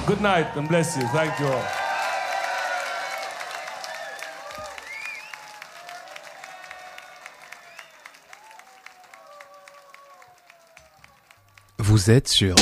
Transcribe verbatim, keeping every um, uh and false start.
Good night and bless you. Thank you all. Vous êtes sur